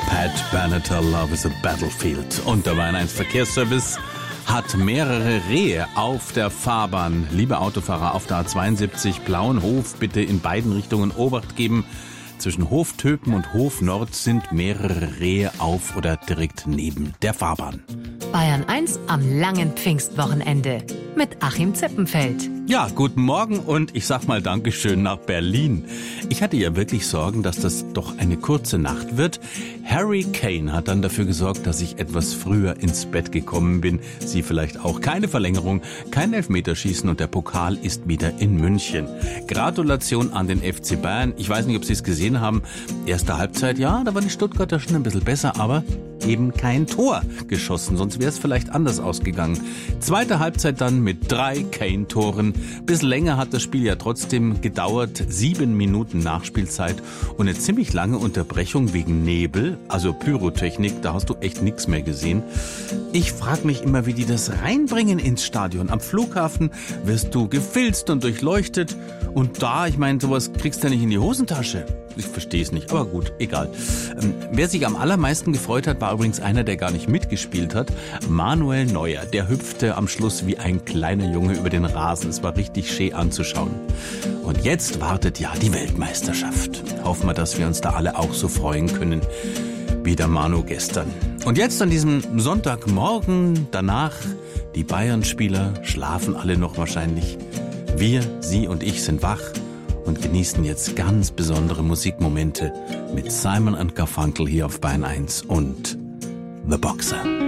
Pat Benatar, Love is a Battlefield. Und der Bayern 1 Verkehrsservice hat mehrere Rehe auf der Fahrbahn. Liebe Autofahrer auf der A72 Blauenhof, bitte in beiden Richtungen Obacht geben. Zwischen Hoftöpen und Hof Nord sind mehrere Rehe auf oder direkt neben der Fahrbahn. Bayern 1 am langen Pfingstwochenende mit Achim Zippenfeld. Ja, guten Morgen und ich sag mal Dankeschön nach Berlin. Ich hatte ja wirklich Sorgen, dass das doch eine kurze Nacht wird. Harry Kane hat dann dafür gesorgt, dass ich etwas früher ins Bett gekommen bin. Sie vielleicht auch. Keine Verlängerung, kein Elfmeterschießen und der Pokal ist wieder in München. Gratulation an den FC Bayern. Ich weiß nicht, ob Sie es gesehen haben. Erste Halbzeit, ja, da waren die Stuttgarter schon ein bisschen besser, aber eben kein Tor geschossen, sonst wäre es vielleicht anders ausgegangen. Zweite Halbzeit dann mit 3 Kane-Toren. Bisschen länger hat das Spiel ja trotzdem gedauert. 7 Minuten Nachspielzeit und eine ziemlich lange Unterbrechung wegen Nebel, also Pyrotechnik, da hast du echt nichts mehr gesehen. Ich frage mich immer, wie die das reinbringen ins Stadion. Am Flughafen wirst du gefilzt und durchleuchtet und da, ich meine, sowas kriegst du ja nicht in die Hosentasche. Ich verstehe es nicht, aber gut, egal. Wer sich am allermeisten gefreut hat, war übrigens einer, der gar nicht mitgespielt hat. Manuel Neuer, der hüpfte am Schluss wie ein kleiner Junge über den Rasen. Es war richtig schön anzuschauen. Und jetzt wartet ja die Weltmeisterschaft. Hoffen wir, dass wir uns da alle auch so freuen können wie der Manu gestern. Und jetzt an diesem Sonntagmorgen danach, die Bayern-Spieler schlafen alle noch wahrscheinlich. Wir, Sie und ich sind wach und genießen jetzt ganz besondere Musikmomente mit Simon & Garfunkel hier auf Bayern 1 und The Boxer.